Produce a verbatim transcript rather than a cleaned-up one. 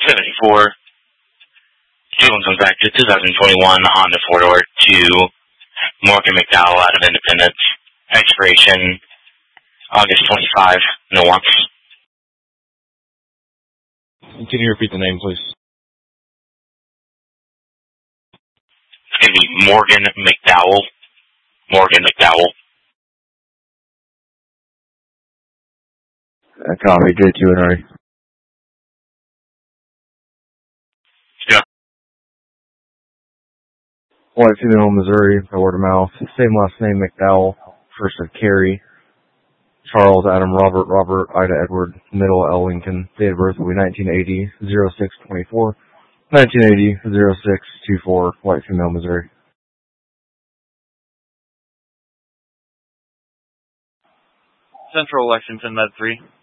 seventy-four. Two one comes back to two thousand twenty-one Honda four-door to Morgan McDowell out of Independence. Expiration August twenty-fifth. No wants. Can you repeat the name, please? It's going to be Morgan McDowell. Morgan McDowell. Uh, copy, J two and R. Yeah. White female, Missouri, by word of mouth. Same last name, McDowell. First of Carey. Charles, Adam, Robert, Robert, Ida, Edward, middle, L. Lincoln. Date of birth will be nineteen eighty, oh six twenty-four. nineteen eighty, oh six twenty-four. White female, Missouri. Central Lexington, Med three.